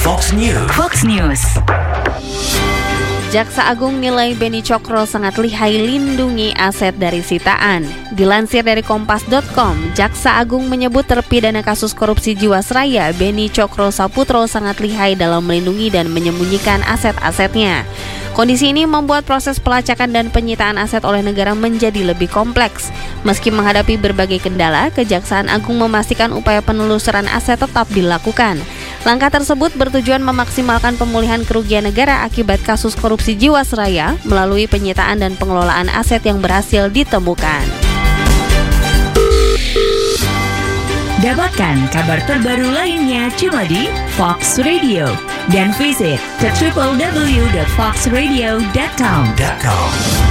Fox News. Fox News. Jaksa Agung nilai Beni Cokro sangat lihai lindungi aset dari sitaan. Dilansir dari Kompas.com, Jaksa Agung menyebut terpidana kasus korupsi Jiwasraya Beni Cokro Saputro sangat lihai dalam melindungi dan menyembunyikan aset-asetnya. Kondisi ini membuat proses pelacakan dan penyitaan aset oleh negara menjadi lebih kompleks. Meski menghadapi berbagai kendala, Kejaksaan Agung memastikan upaya penelusuran aset tetap dilakukan. Langkah tersebut bertujuan memaksimalkan pemulihan kerugian negara akibat kasus korupsi Jiwasraya melalui penyitaan dan pengelolaan aset yang berhasil ditemukan. Dapatkan kabar terbaru lainnya cuma di Fox Radio dan visit ke www.foxradio.com.